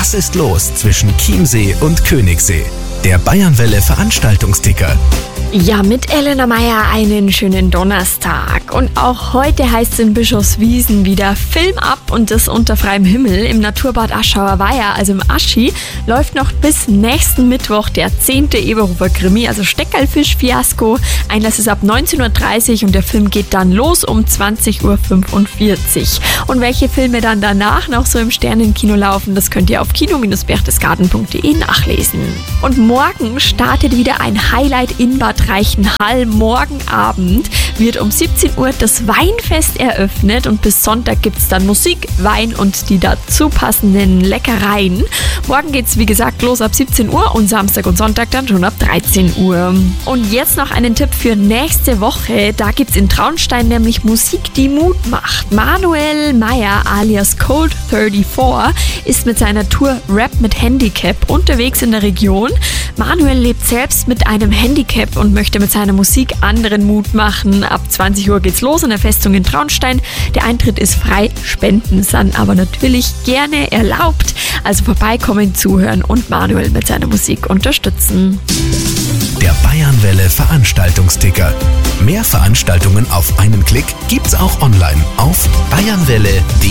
Was ist los zwischen Chiemsee und Königssee? Der Bayernwelle Veranstaltungsticker. Ja, mit Elena Meier einen schönen Donnerstag. Und auch heute heißt es in Bischofswiesen wieder Film ab und das unter freiem Himmel im Naturbad Aschauer Weiher, also im Aschi, läuft noch bis nächsten Mittwoch der 10. Eberhofer Krimi, also Steckerlfisch-Fiasko. Einlass ist ab 19.30 Uhr und der Film geht dann los um 20.45 Uhr. Und welche Filme dann danach noch so im Sternenkino laufen, das könnt ihr auf kino-berchtesgaden.de nachlesen. Und morgen startet wieder ein Highlight in Bad Reichenhall. Morgen Abend wird um 17 Uhr das Weinfest eröffnet und bis Sonntag gibt es dann Musik, Wein und die dazu passenden Leckereien. Morgen geht es wie gesagt los ab 17 Uhr und Samstag und Sonntag dann schon ab 13 Uhr. Und jetzt noch einen Tipp für nächste Woche. Da gibt es in Traunstein nämlich Musik, die Mut macht. Manuel Meyer alias Cold 34 ist mit seiner Tour Rap mit Handicap unterwegs in der Region. Manuel lebt selbst mit einem Handicap und möchte mit seiner Musik anderen Mut machen. Ab 20 Uhr geht's los in der Festung in Traunstein. Der Eintritt ist frei, Spenden sind aber natürlich gerne erlaubt. Also vorbeikommen, zuhören und Manuel mit seiner Musik unterstützen. Der Bayernwelle Veranstaltungsticker. Mehr Veranstaltungen auf einen Klick gibt's auch online auf bayernwelle.de.